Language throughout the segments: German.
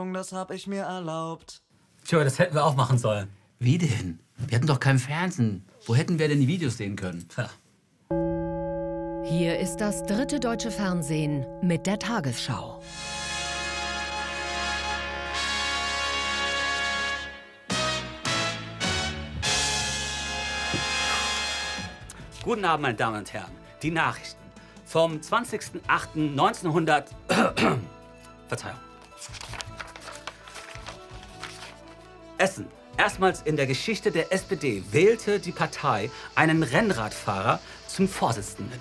Das hab ich mir erlaubt. Tja, das hätten wir auch machen sollen. Wie denn? Wir hatten doch kein Fernsehen. Wo hätten wir denn die Videos sehen können? Ja. Hier ist das dritte deutsche Fernsehen mit der Tagesschau. Guten Abend, meine Damen und Herren. Die Nachrichten vom 20.08.1900... Verzeihung. Essen. Erstmals in der Geschichte der SPD wählte die Partei einen Rennradfahrer zum Vorsitzenden.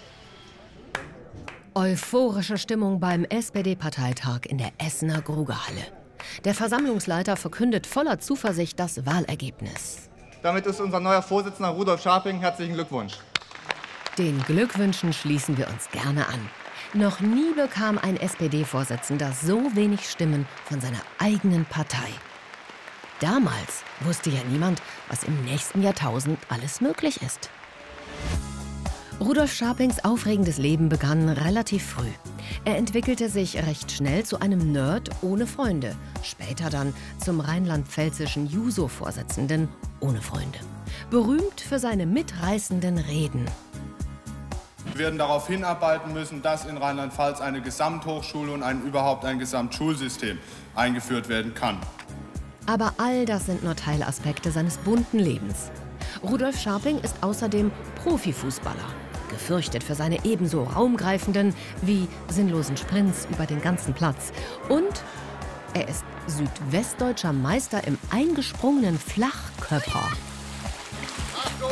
Euphorische Stimmung beim SPD-Parteitag in der Essener Grugehalle. Der Versammlungsleiter verkündet voller Zuversicht das Wahlergebnis. Damit ist unser neuer Vorsitzender Rudolf Scharping. Herzlichen Glückwunsch. Den Glückwünschen schließen wir uns gerne an. Noch nie bekam ein SPD-Vorsitzender so wenig Stimmen von seiner eigenen Partei. Damals wusste ja niemand, was im nächsten Jahrtausend alles möglich ist. Rudolf Scharpings aufregendes Leben begann relativ früh. Er entwickelte sich recht schnell zu einem Nerd ohne Freunde, später dann zum rheinland-pfälzischen Juso-Vorsitzenden ohne Freunde. Berühmt für seine mitreißenden Reden. Wir werden darauf hinarbeiten müssen, dass in Rheinland-Pfalz eine Gesamthochschule und überhaupt ein Gesamtschulsystem eingeführt werden kann. Aber all das sind nur Teilaspekte seines bunten Lebens. Rudolf Scharping ist außerdem Profifußballer, gefürchtet für seine ebenso raumgreifenden wie sinnlosen Sprints über den ganzen Platz. Und er ist südwestdeutscher Meister im eingesprungenen Flachkörper. Achtung!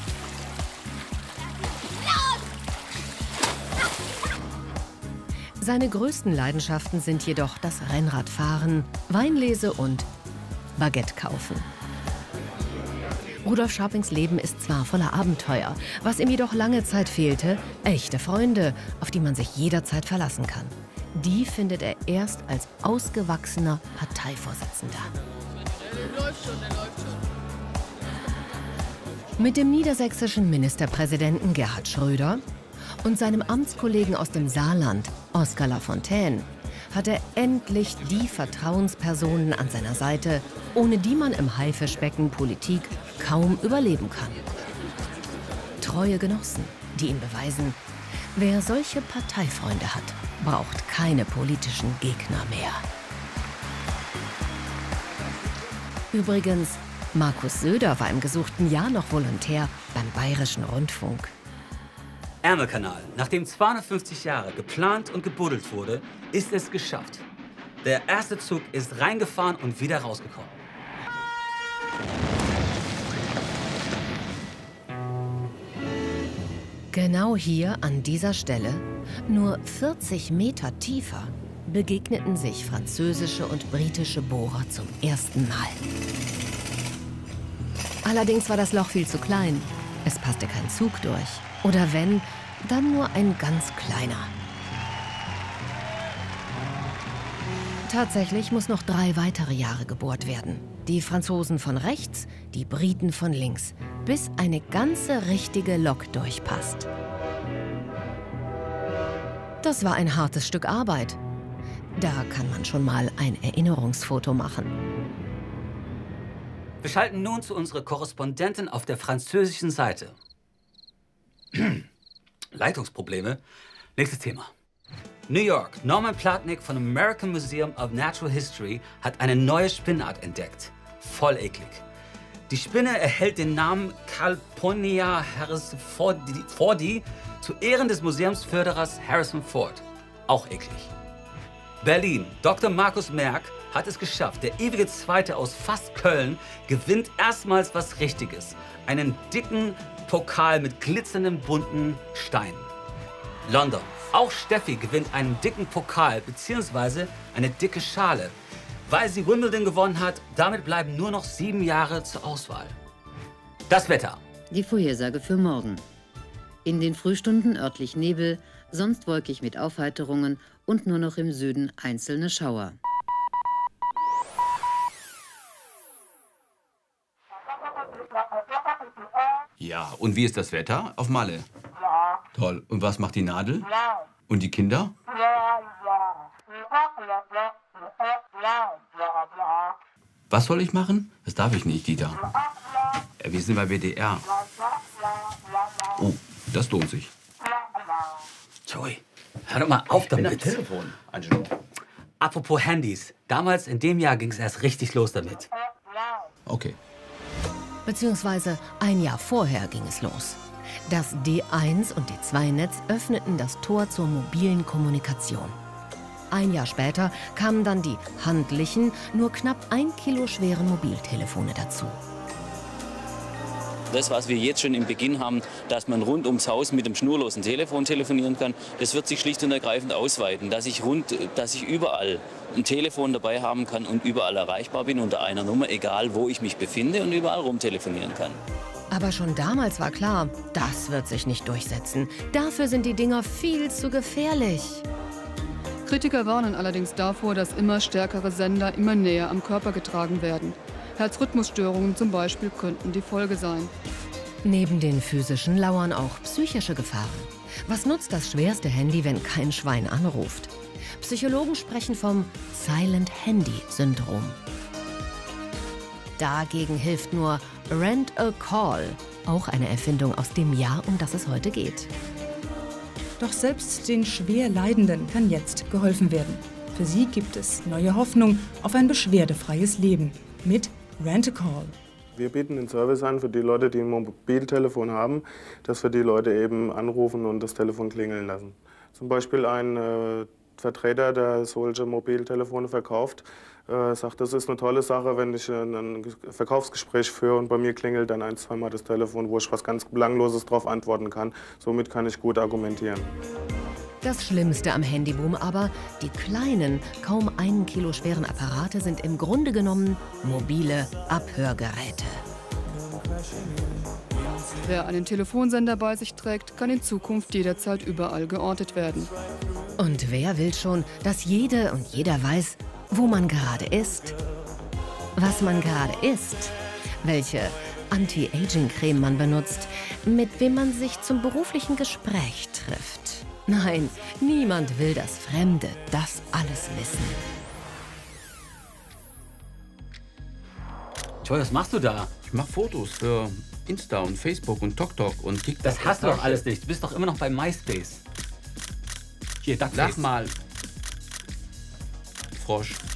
Seine größten Leidenschaften sind jedoch das Rennradfahren, Weinlese und Baguette kaufen. Rudolf Scharpings Leben ist zwar voller Abenteuer, was ihm jedoch lange Zeit fehlte, echte Freunde, auf die man sich jederzeit verlassen kann. Die findet er erst als ausgewachsener Parteivorsitzender. Der läuft schon. Mit dem niedersächsischen Ministerpräsidenten Gerhard Schröder und seinem Amtskollegen aus dem Saarland, Oskar Lafontaine, hat er endlich die Vertrauenspersonen an seiner Seite, ohne die man im Haifischbecken Politik kaum überleben kann. Treue Genossen, die ihm beweisen, wer solche Parteifreunde hat, braucht keine politischen Gegner mehr. Übrigens, Markus Söder war im gesuchten Jahr noch Volontär beim Bayerischen Rundfunk. Ärmelkanal. Nachdem 250 Jahre geplant und gebuddelt wurde, ist es geschafft. Der erste Zug ist reingefahren und wieder rausgekommen. Genau hier an dieser Stelle, nur 40 Meter tiefer, begegneten sich französische und britische Bohrer zum ersten Mal. Allerdings war das Loch viel zu klein. Es passte kein Zug durch. Oder wenn, dann nur ein ganz kleiner. Tatsächlich muss noch 3 weitere Jahre gebohrt werden. Die Franzosen von rechts, die Briten von links, bis eine ganze richtige Lok durchpasst. Das war ein hartes Stück Arbeit. Da kann man schon mal ein Erinnerungsfoto machen. Wir schalten nun zu unserer Korrespondentin auf der französischen Seite. Leitungsprobleme. Nächstes Thema. New York. Norman Platnick von American Museum of Natural History hat eine neue Spinnart entdeckt. Voll eklig. Die Spinne erhält den Namen Calpurnia harrisfordi zu Ehren des Museumsförderers Harrison Ford. Auch eklig. Berlin. Dr. Markus Merck hat es geschafft. Der ewige Zweite aus fast Köln gewinnt erstmals was Richtiges. Einen dicken Pokal mit glitzernden bunten Steinen. London. Auch Steffi gewinnt einen dicken Pokal bzw. eine dicke Schale. Weil sie Wimbledon gewonnen hat, damit bleiben nur noch 7 Jahre zur Auswahl. Das Wetter. Die Vorhersage für morgen. In den Frühstunden örtlich Nebel, sonst wolkig mit Aufheiterungen und nur noch im Süden einzelne Schauer. Ja, und wie ist das Wetter auf Malle? Toll. Und was macht die Nadel? Und die Kinder? Was soll ich machen? Das darf ich nicht, Dieter. Wir sind bei WDR. Oh, das lohnt sich. Joey, hör doch mal auf damit. Telefon, Angelo. Apropos Handys. Damals in dem Jahr ging es erst richtig los damit. Okay. Beziehungsweise ein Jahr vorher ging es los. Das D1 und D2-Netz öffneten das Tor zur mobilen Kommunikation. Ein Jahr später kamen dann die handlichen, nur knapp 1 Kilo schweren Mobiltelefone dazu. Das, was wir jetzt schon im Beginn haben, dass man rund ums Haus mit dem schnurlosen Telefon telefonieren kann, das wird sich schlicht und ergreifend ausweiten. Dass ich überall ein Telefon dabei haben kann und überall erreichbar bin unter einer Nummer, egal wo ich mich befinde und überall rumtelefonieren kann. Aber schon damals war klar, das wird sich nicht durchsetzen. Dafür sind die Dinger viel zu gefährlich. Kritiker warnen allerdings davor, dass immer stärkere Sender immer näher am Körper getragen werden. Herzrhythmusstörungen zum Beispiel könnten die Folge sein. Neben den physischen lauern auch psychische Gefahren. Was nutzt das schwerste Handy, wenn kein Schwein anruft? Psychologen sprechen vom Silent-Handy-Syndrom. Dagegen hilft nur Rent a Call, auch eine Erfindung aus dem Jahr, um das es heute geht. Doch selbst den schwer Leidenden kann jetzt geholfen werden. Für sie gibt es neue Hoffnung auf ein beschwerdefreies Leben mit Rent a Call. Wir bieten den Service an für die Leute, die ein Mobiltelefon haben, dass wir die Leute eben anrufen und das Telefon klingeln lassen. Zum Beispiel ein Vertreter, der solche Mobiltelefone verkauft, sagt, das ist eine tolle Sache, wenn ich ein Verkaufsgespräch führe und bei mir klingelt dann 1-, 2-mal das Telefon, wo ich was ganz Belangloses darauf antworten kann. Somit kann ich gut argumentieren. Das Schlimmste am Handyboom aber, die kleinen, kaum 1 Kilo schweren Apparate sind im Grunde genommen mobile Abhörgeräte. Wer einen Telefonsender bei sich trägt, kann in Zukunft jederzeit überall geortet werden. Und wer will schon, dass jede und jeder weiß, wo man gerade ist, was man gerade isst, welche Anti-Aging-Creme man benutzt, mit wem man sich zum beruflichen Gespräch trifft. Nein, niemand will, dass Fremde das alles wissen. Joey, was machst du da? Ich mache Fotos für Insta und Facebook und TokTok und TikTok. Das hast du doch alles nicht. Du bist doch immer noch bei MySpace. Hier, Sag mal. Frosch.